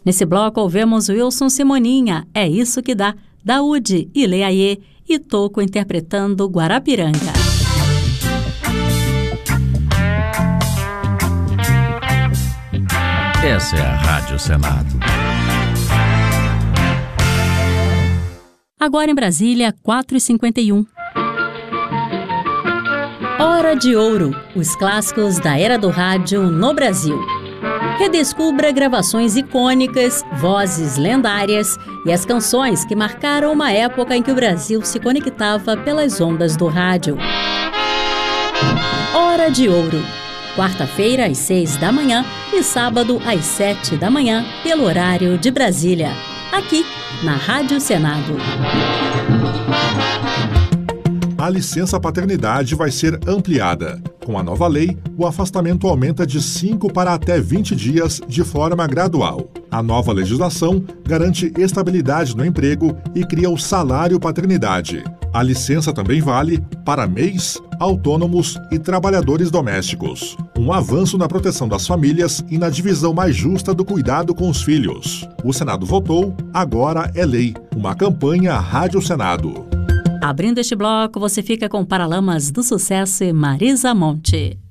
Nesse bloco ouvemos Wilson Simoninha, É Isso Que Dá, Daúde e Leaie e Toco interpretando Guarapiranga. Essa é a Rádio Senado. Agora em Brasília, 4h51. Hora de Ouro, os clássicos da era do rádio no Brasil. Redescubra gravações icônicas, vozes lendárias e as canções que marcaram uma época em que o Brasil se conectava pelas ondas do rádio. Hora de Ouro, quarta-feira às 6 da manhã e sábado às 7 da manhã, pelo horário de Brasília, aqui na Rádio Senado. A licença paternidade vai ser ampliada. Com a nova lei, o afastamento aumenta de 5 para até 20 dias de forma gradual. A nova legislação garante estabilidade no emprego e cria o salário paternidade. A licença também vale para MEIs, autônomos e trabalhadores domésticos. Um avanço na proteção das famílias e na divisão mais justa do cuidado com os filhos. O Senado votou, agora é lei. Uma campanha Rádio Senado. Abrindo este bloco, você fica com Paralamas do Sucesso e Marisa Monte.